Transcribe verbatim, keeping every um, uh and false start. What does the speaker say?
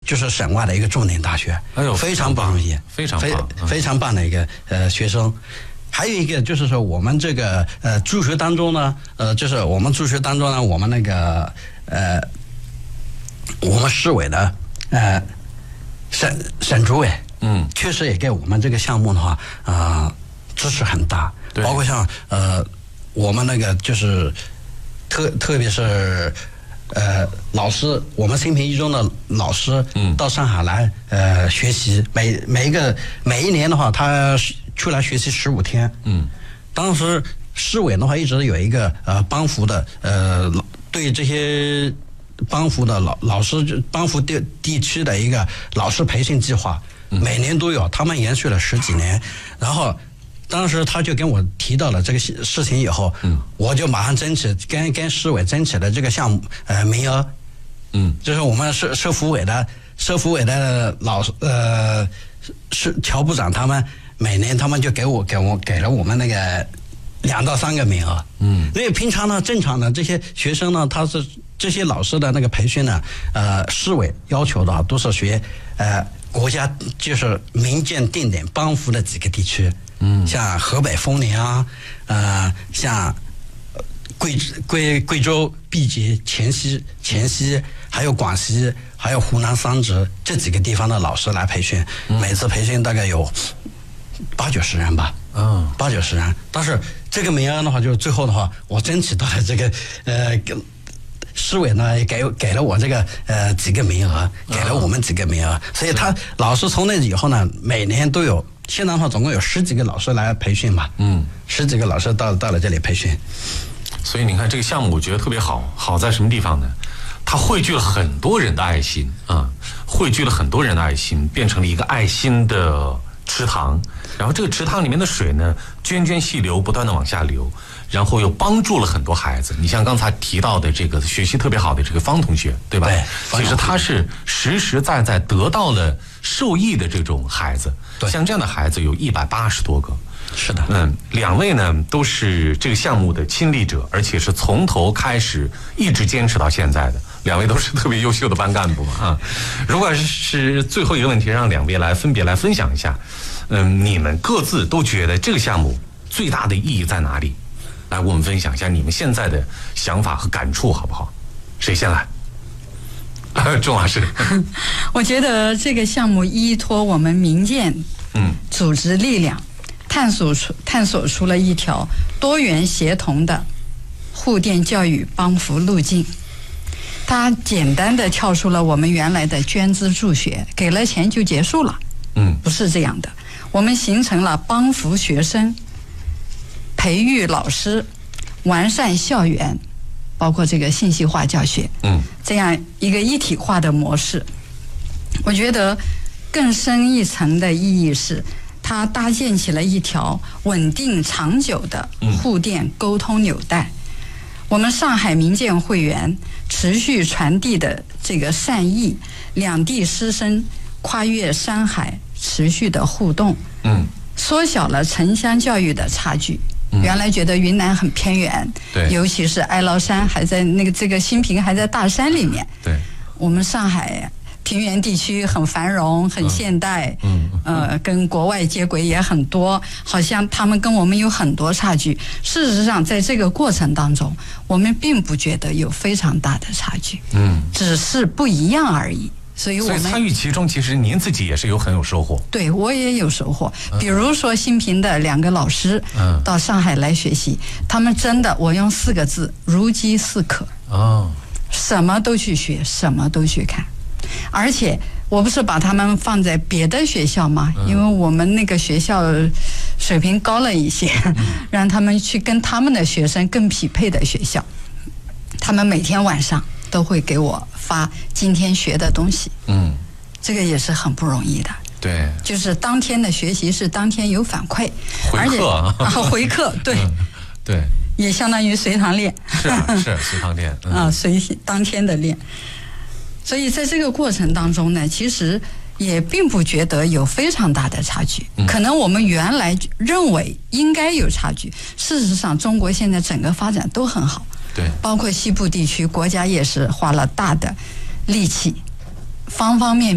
就是省外的一个重点大学， 哎呦， 非常不容易， 非常棒， 非非常棒的一个呃学生。还有一个就是说，我们这个呃助学当中呢，呃，就是我们助学当中呢，我们那个呃，我们市委的呃省省主委， 嗯， 确实也给我们这个项目的话啊、呃、支持很大，包括像呃我们那个就是特特别是呃老师，我们新平一中的老师，嗯，到上海来呃学习，每每一个每一年的话，他出来学习十五天，嗯，当时市委的话一直有一个呃帮扶的呃对这些帮扶的老老师帮扶地地区的一个老师培训计划，每年都有，他们延续了十几年，然后当时他就跟我提到了这个事情以后，嗯，我就马上争取跟跟市委争取了这个项目呃名额，嗯，就是我们社社福委的社福委的老呃是乔部长他们。每年他们就给我给我给了我们那个两到三个名额，嗯，因为平常呢，正常的这些学生呢，他是这些老师的那个培训呢，呃，市委要求的都是学呃国家就是民间定点帮扶的几个地区，嗯，像河北丰年啊，呃，像贵贵贵州毕节、黔西、黔西，还有广西，还有湖南桑植这几个地方的老师来培训，嗯、每次培训大概有八九十人吧，嗯，八九十人。但是这个名额的话，就是最后的话，我争取到了这个呃，市委呢也给给了我这个呃几个名额，给了我们几个名额，所以他老师从那以后呢，每年都有。现在的话，总共有十几个老师来培训嘛，嗯，十几个老师到到了这里培训。 所以你看这个项目，我觉得特别好，好在什么地方呢？它汇聚了很多人的爱心啊，汇聚了很多人的爱心，变成了一个爱心的池塘。然后这个池塘里面的水呢，涓涓细流，不断的往下流，然后又帮助了很多孩子。你像刚才提到的这个学习特别好的这个方同学，对吧？ 对， 其实他是实实在在得到了受益的这种孩子。对，像这样的孩子有一百八十多个。 是的， 嗯，两位呢都是这个项目的亲历者，而且是从头开始一直坚持到现在的，两位都是特别优秀的班干部啊。如果是最后一个问题，让两位来分别来分享一下，嗯，你们各自都觉得这个项目最大的意义在哪里？来，我们分享一下你们现在的想法和感触，好不好？谁先来？钟老师， 我觉得这个项目依托我们民间嗯组织力量。探索出探索出了一条多元协同的互电教育帮扶路径。它简单的跳出了我们原来的捐资助学，给了钱就结束了。嗯，不是这样的。我们形成了帮扶学生、培育老师、完善校园，包括这个信息化教学。嗯，这样一个一体化的模式。我觉得更深一层的意义是。它搭建起了一条稳定长久的互电沟通纽带。我们上海民建会员持续传递的这个善意，两地师生跨越山海持续的互动，嗯，缩小了城乡教育的差距。原来觉得云南很偏远，对，尤其是哀牢山还在那个这个新平还在大山里面，对，我们上海。平原地区很繁荣，很现代，嗯，呃，跟国外接轨也很多，好像他们跟我们有很多差距。事实上，在这个过程当中，我们并不觉得有非常大的差距，嗯，只是不一样而已。所以我们参与其中，其实您自己也是有很有收获。 对，我也有收获。比如说新平的两个老师，嗯，到上海来学习，他们真的，我用四个字：如饥似渴。哦，什么都去学，什么都去看。而且我不是把他们放在别的学校吗？因为我们那个学校水平高了一些，让他们去跟他们的学生更匹配的学校。他们每天晚上都会给我发今天学的东西，嗯，这个也是很不容易的。 对， 就是当天的学习是当天有反馈， 回课啊， 而且啊回课，对，嗯、 对， 也相当于随堂练， 是啊是随堂练、嗯、 啊，随当天的练。所以在这个过程当中呢，其实也并不觉得有非常大的差距。可能我们原来认为应该有差距，事实上中国现在整个发展都很好，对，包括西部地区，国家也是花了大的力气，方方面面。